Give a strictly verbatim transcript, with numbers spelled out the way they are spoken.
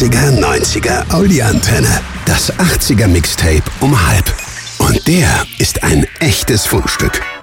achtziger, neunziger Audi-Antenne. Das achtziger Mixtape um halb. Und der ist ein echtes Fundstück.